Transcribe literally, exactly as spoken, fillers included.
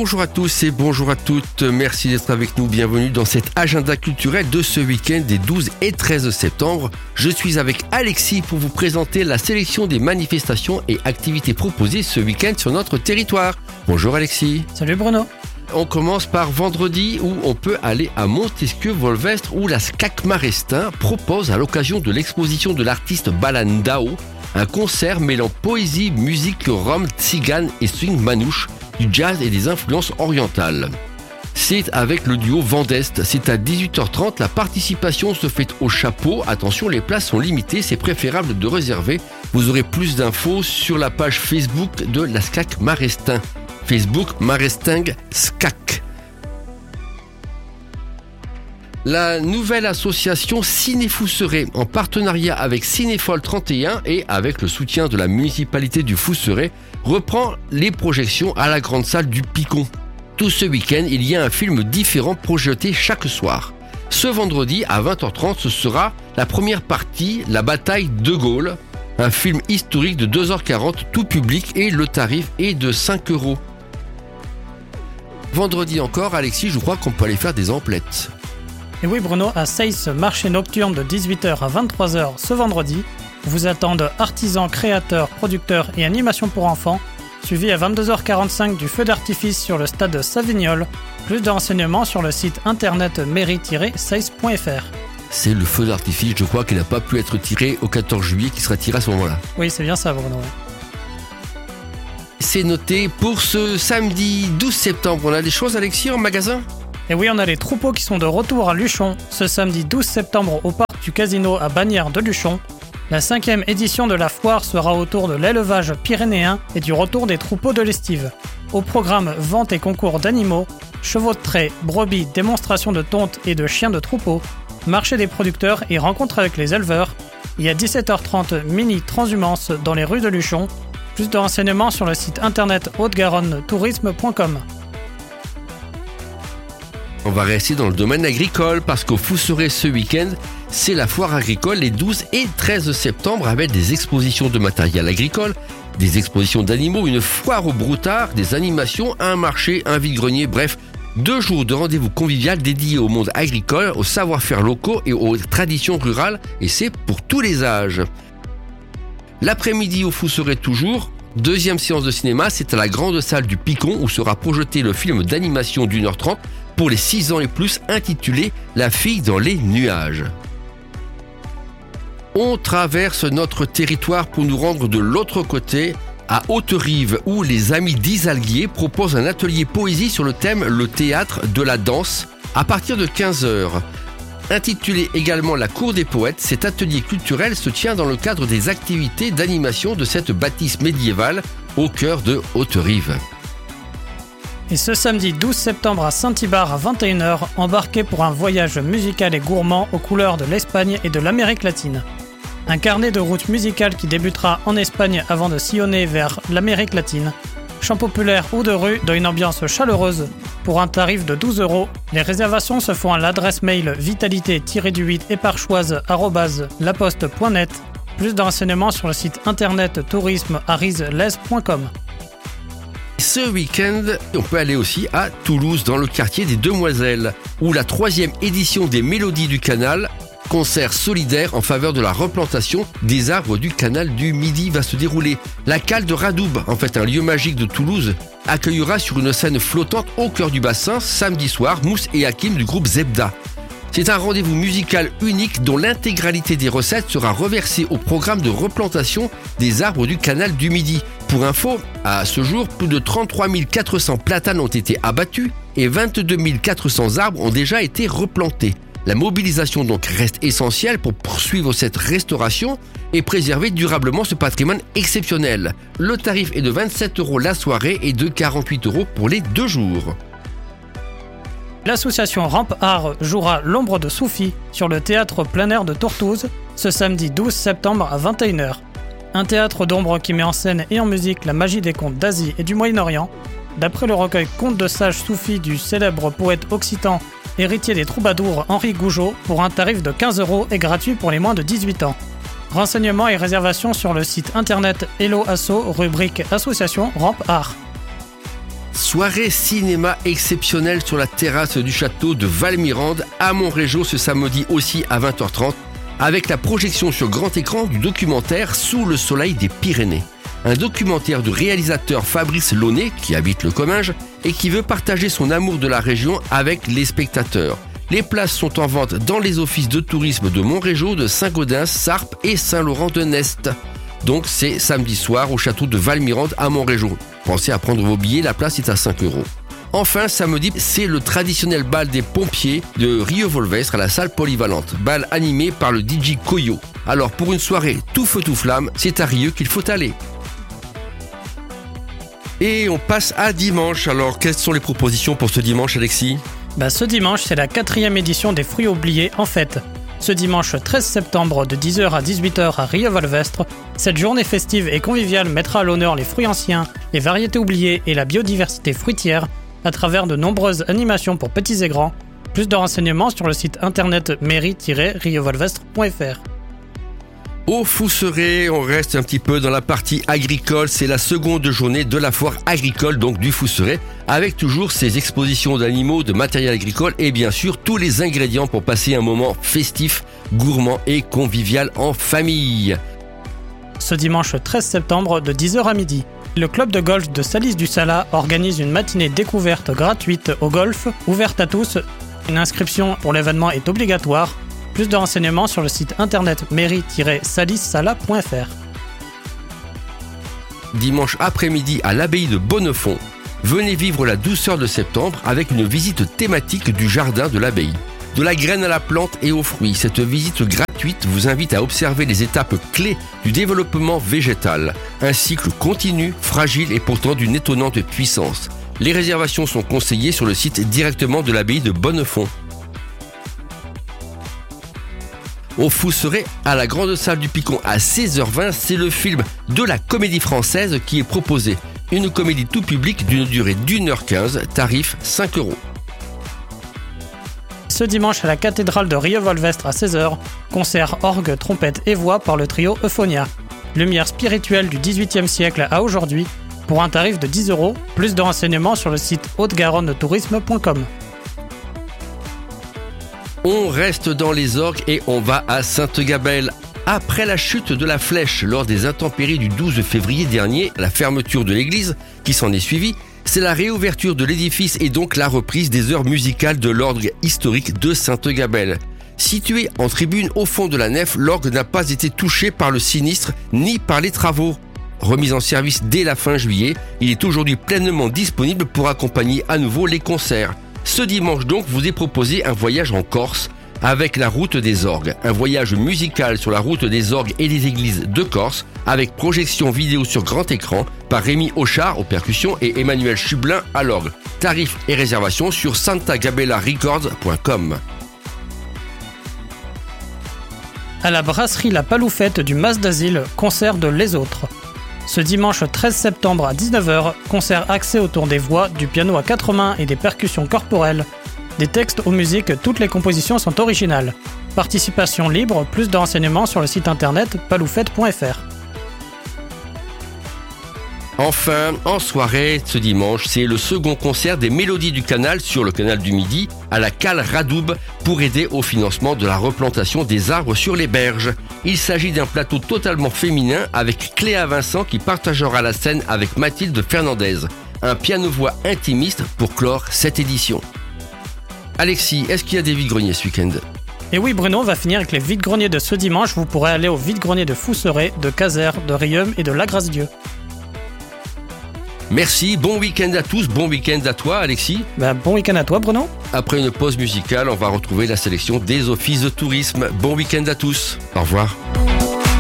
Bonjour à tous et bonjour à toutes, merci d'être avec nous, bienvenue dans cet agenda culturel de ce week-end des douze et treize septembre. Je suis avec Alexis pour vous présenter la sélection des manifestations et activités proposées ce week-end sur notre territoire. Bonjour Alexis. Salut Bruno. On commence par vendredi où on peut aller à Montesquieu-Volvestre où la S C A C Marestin propose à l'occasion de l'exposition de l'artiste Balan Dao un concert mêlant poésie, musique, rome, tzigane et swing manouche, du jazz et des influences orientales. C'est avec le duo Vendeste, c'est à dix-huit heures trente, la participation se fait au chapeau. Attention, les places sont limitées, c'est préférable de réserver. Vous aurez plus d'infos sur la page Facebook de la S C A C Marestin. Facebook Maresting S C A C. La nouvelle association Ciné-Fousseret, en partenariat avec Cinéfolle trente et un et avec le soutien de la municipalité du Fousseret, reprend les projections à la grande salle du Picon. Tout ce week-end, il y a un film différent projeté chaque soir. Ce vendredi, à vingt heures trente, ce sera la première partie, La bataille de Gaulle, un film historique de deux heures quarante, tout public, et le tarif est de cinq euros. Vendredi encore, Alexis, je crois qu'on peut aller faire des emplettes. Et oui Bruno, à Seyss, marché nocturne de dix-huit heures à vingt-trois heures ce vendredi, vous attendent artisans, créateurs, producteurs et animations pour enfants, suivi à vingt-deux heures quarante-cinq du feu d'artifice sur le stade Savignol. Plus de renseignements sur le site internet mairie tiret seyss point f r. C'est le feu d'artifice, je crois qu'il n'a pas pu être tiré au quatorze juillet, qui sera tiré à ce moment-là. Oui, c'est bien ça Bruno. C'est noté pour ce samedi douze septembre. On a des choses, Alexis, en magasin ? Et oui, on a les troupeaux qui sont de retour à Luchon ce samedi douze septembre au parc du Casino à Bagnères de Luchon. La cinquième édition de la foire sera autour de l'élevage pyrénéen et du retour des troupeaux de l'estive. Au programme vente et concours d'animaux, chevaux de trait, brebis, démonstration de tonte et de chiens de troupeau, marché des producteurs et rencontre avec les éleveurs. Et à dix-sept heures trente, mini transhumance dans les rues de Luchon. Plus de renseignements sur le site internet haute-garonne tourisme point com. On va rester dans le domaine agricole parce qu'au Fousseret ce week-end, c'est la foire agricole les douze et treize septembre avec des expositions de matériel agricole, des expositions d'animaux, une foire au broutard, des animations, un marché, un vide-grenier, bref, deux jours de rendez-vous convivial dédiés au monde agricole, aux savoir-faire locaux et aux traditions rurales, et c'est pour tous les âges. L'après-midi au Fousseret toujours, deuxième séance de cinéma, c'est à la grande salle du Picon où sera projeté le film d'animation d'une heure trente pour les six ans et plus intitulé La fille dans les nuages. On traverse notre territoire pour nous rendre de l'autre côté, à Haute-Rive, où les amis d'Isalguier proposent un atelier poésie sur le thème Le théâtre de la danse à partir de quinze heures. Intitulé également La Cour des Poètes, cet atelier culturel se tient dans le cadre des activités d'animation de cette bâtisse médiévale au cœur de Haute-Rive. Et ce samedi douze septembre à Saint-Ibard à vingt et une heures, embarquez pour un voyage musical et gourmand aux couleurs de l'Espagne et de l'Amérique latine. Un carnet de route musicale qui débutera en Espagne avant de sillonner vers l'Amérique latine. Chant populaire ou de rue dans une ambiance chaleureuse pour un tarif de douze euros. Les réservations se font à l'adresse mail vitalité du huit éparchoise arobase laposte point net. Plus de renseignements sur le site internet tourisme arise lez point com. Ce week-end, on peut aller aussi à Toulouse, dans le quartier des Demoiselles, où la troisième édition des Mélodies du Canal, concert solidaire en faveur de la replantation des arbres du canal du Midi, va se dérouler. La cale de Radoub, en fait un lieu magique de Toulouse, accueillera sur une scène flottante au cœur du bassin, samedi soir, Mousse et Hakim du groupe Zebda. C'est un rendez-vous musical unique dont l'intégralité des recettes sera reversée au programme de replantation des arbres du canal du Midi. Pour info, à ce jour, plus de trente-trois mille quatre cents platanes ont été abattus et vingt-deux mille quatre cents arbres ont déjà été replantés. La mobilisation donc reste essentielle pour poursuivre cette restauration et préserver durablement ce patrimoine exceptionnel. Le tarif est de vingt-sept euros la soirée et de quarante-huit euros pour les deux jours. L'association Ramp Art jouera L'ombre de Soufi sur le théâtre plein air de Tourtouze ce samedi douze septembre à vingt et une heures. Un théâtre d'ombre qui met en scène et en musique la magie des contes d'Asie et du Moyen-Orient. D'après le recueil Contes de sages soufis du célèbre poète occitan, héritier des troubadours Henri Gougeot, pour un tarif de quinze euros et gratuit pour les moins de dix-huit ans. Renseignements et réservations sur le site internet Hello Asso, rubrique Association Ramp Art. Soirée cinéma exceptionnelle sur la terrasse du château de Valmirande à Montrégeau ce samedi aussi à vingt heures trente avec la projection sur grand écran du documentaire Sous le soleil des Pyrénées. Un documentaire du réalisateur Fabrice Launay qui habite le Comminges et qui veut partager son amour de la région avec les spectateurs. Les places sont en vente dans les offices de tourisme de Montrégeau, de Saint-Gaudens, Sarp et Saint-Laurent-de-Nest. Donc c'est samedi soir au château de Valmirande à Montrégeau. Pensez à prendre vos billets, la place est à cinq euros. Enfin, samedi, c'est le traditionnel bal des pompiers de Rieux-Volvestre à la salle polyvalente. Bal animé par le D J Koyo. Alors pour une soirée tout feu tout flamme, c'est à Rieux qu'il faut aller. Et on passe à dimanche. Alors quelles sont les propositions pour ce dimanche, Alexis ? Bah, ce dimanche, c'est la quatrième édition des Fruits oubliés en fête. Ce dimanche treize septembre de dix heures à dix-huit heures à Rieux-Volvestre, cette journée festive et conviviale mettra à l'honneur les fruits anciens, les variétés oubliées et la biodiversité fruitière à travers de nombreuses animations pour petits et grands. Plus de renseignements sur le site internet mairie tiret rieux volvestre point f r. Au Fousseret, on reste un petit peu dans la partie agricole. C'est la seconde journée de la foire agricole, donc du Fousseret, avec toujours ses expositions d'animaux, de matériel agricole et bien sûr tous les ingrédients pour passer un moment festif, gourmand et convivial en famille. Ce dimanche treize septembre de dix heures à midi, le club de golf de Salis-du-Salat organise une matinée découverte gratuite au golf, ouverte à tous. Une inscription pour l'événement est obligatoire. Plus de renseignements sur le site internet mairie tiret salis salat point f r. Dimanche après-midi à l'abbaye de Bonnefond, venez vivre la douceur de septembre avec une visite thématique du jardin de l'abbaye. De la graine à la plante et aux fruits, cette visite gratuite vous invite à observer les étapes clés du développement végétal. Un cycle continu, fragile et pourtant d'une étonnante puissance. Les réservations sont conseillées sur le site directement de l'abbaye de Bonnefond. Au Fousseret, à la grande salle du Picon à seize heures vingt, c'est le film de la Comédie Française qui est proposé. Une comédie tout public d'une durée d'une heure quinze, tarif cinq euros. Ce dimanche à la cathédrale de Rieux-Volvestre à seize heures, concert orgue, trompette et voix par le trio Euphonia. Lumière spirituelle du dix-huitième siècle à aujourd'hui, pour un tarif de dix euros. Plus de renseignements sur le site haute garonne tourisme point com. On reste dans les orgues et on va à Sainte-Gabelle. Après la chute de la flèche lors des intempéries du douze février dernier, la fermeture de l'église qui s'en est suivie, c'est la réouverture de l'édifice et donc la reprise des heures musicales de l'orgue historique de Sainte-Gabelle. Situé en tribune au fond de la nef, l'orgue n'a pas été touché par le sinistre ni par les travaux. Remis en service dès la fin juillet, il est aujourd'hui pleinement disponible pour accompagner à nouveau les concerts. Ce dimanche donc, vous est proposé un voyage en Corse avec la route des orgues. Un voyage musical sur la route des orgues et des églises de Corse avec projection vidéo sur grand écran par Rémi Auchard aux percussions et Emmanuel Chublin à l'orgue. Tarifs et réservations sur santa gabella records point com. À la brasserie La Paloufette du Mas d'Asile, concert de Les Autres. Ce dimanche treize septembre à dix-neuf heures, concert axé autour des voix, du piano à quatre mains et des percussions corporelles. Des textes aux musiques, toutes les compositions sont originales. Participation libre, plus de renseignements sur le site internet paloufette point f r. Enfin, en soirée, ce dimanche, c'est le second concert des Mélodies du Canal sur le canal du Midi à la cale Radoub pour aider au financement de la replantation des arbres sur les berges. Il s'agit d'un plateau totalement féminin avec Cléa Vincent qui partagera la scène avec Mathilde Fernandez. Un piano-voix intimiste pour clore cette édition. Alexis, est-ce qu'il y a des vide-greniers ce week-end ? Et oui, Bruno, on va finir avec les vide-greniers de ce dimanche. Vous pourrez aller au vide-grenier de Fousseret, de Caser, de Riom et de La Grace-Dieu. Merci, bon week-end à tous, bon week-end à toi Alexis. Ben, bon week-end à toi Bruno. Après une pause musicale, on va retrouver la sélection des offices de tourisme. Bon week-end à tous, au revoir.